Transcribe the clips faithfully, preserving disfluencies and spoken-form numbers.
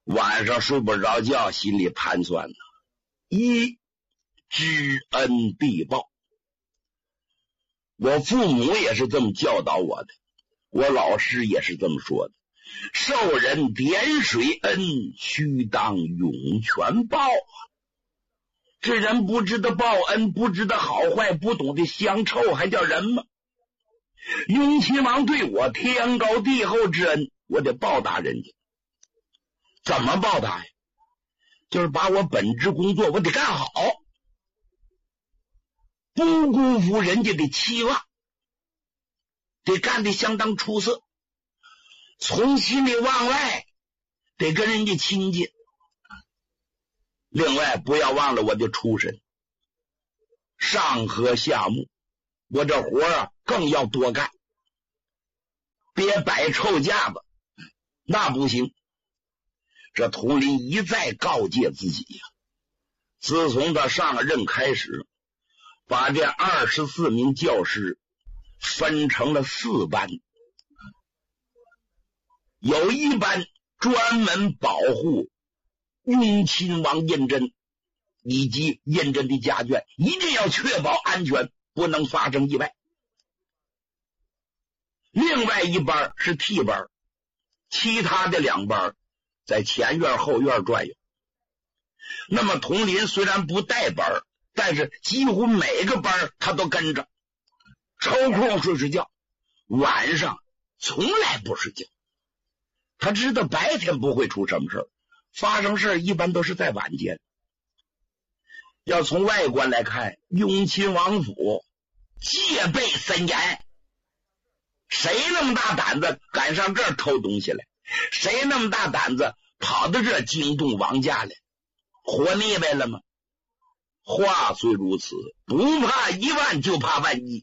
晚上睡不着觉，心里盘算呢。一，知恩必报。我父母也是这么教导我的，我老师也是这么说的，受人点水恩，须当涌泉报啊。这人不知道报恩，不知道好坏，不懂得乡臭，还叫人吗？雍亲王对我天高地厚之恩，我得报答人家。怎么报答呀？就是把我本职工作我得干好，不辜负人家的期望，得干得相当出色，从心里往外得跟人家亲近。另外不要忘了我的出身，上河下木，我这活啊更要多干，别摆臭架子，那不行。这佟林一再告诫自己呀、啊，自从他上任开始，把这二十四名教师分成了四班，有一班专门保护雍亲王胤禛以及胤禛的家眷，一定要确保安全，不能发生意外。另外一班是替班，其他的两班在前院后院转悠。那么佟林虽然不带班，但是几乎每个班他都跟着，抽空睡睡觉，晚上从来不睡觉。他知道白天不会出什么事，发生事一般都是在晚间。要从外观来看，雍亲王府戒备森严，谁那么大胆子敢上这儿偷东西来？谁那么大胆子跑到这惊动王家来？活腻歪了吗？话虽如此，不怕一万就怕万一。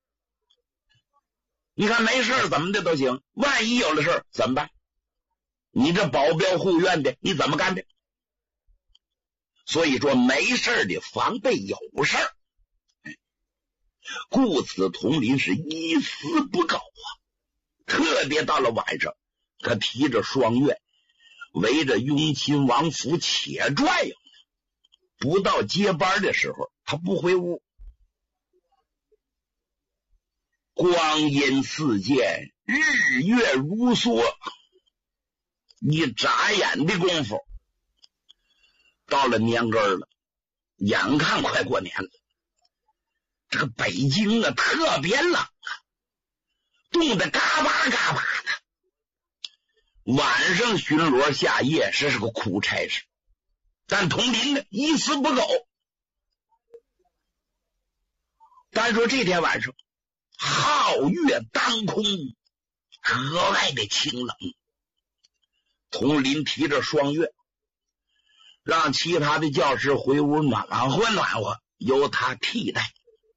你看没事怎么的都行，万一有了事怎么办？你这保镖护院的你怎么干的？所以说没事的防备有事儿，故此佟林是一丝不苟啊。特别到了晚上，他提着双钺围着雍亲王府且转悠，不到接班的时候他不回屋。光阴似箭，日月如梭，一眨眼的功夫到了年根了，眼看快过年了。这个北京啊特别冷啊，冻得嘎巴嘎巴的。晚上巡逻下夜这是个苦差事，但佟林呢一丝不苟。单说这天晚上皓月当空，格外的清冷。佟林提着双钺，让其他的教师回屋暖和暖和，由他替代。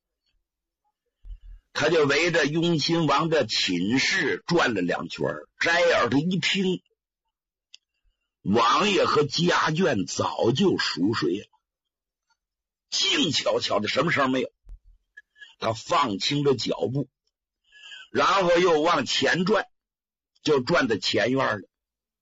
他就围着雍亲王的寝室转了两圈，摘耳朵一听，王爷和家眷早就熟睡了，静悄悄的，什么事儿没有。他放轻了脚步，然后又往前转，就转到前院了。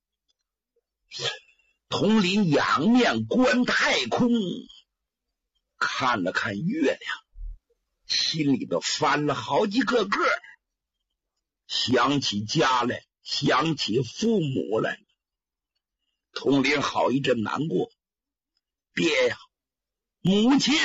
佟林仰面观太空，看了看月亮，心里头翻了好几个个，想起家来，想起父母来。佟林好一阵难过，爹呀，母亲，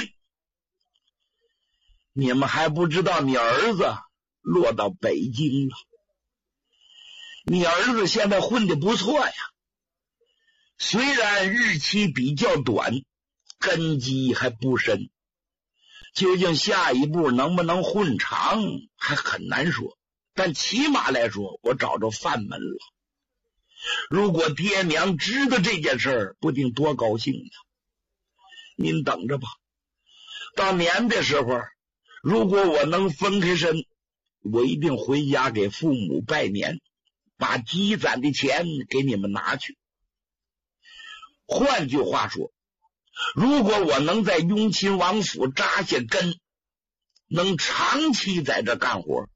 你们还不知道你儿子落到北京了。你儿子现在混得不错呀，虽然日期比较短，根基还不深，究竟下一步能不能混长还很难说，但起码来说我找着范门了。如果爹娘知道这件事儿，不定多高兴呢。您等着吧，到年的时候，如果我能分开身，我一定回家给父母拜年，把积攒的钱给你们拿去。换句话说，如果我能在雍亲王府扎下根，能长期在这干活，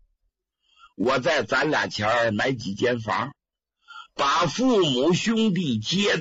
我再攒俩钱买几间房，把父母兄弟接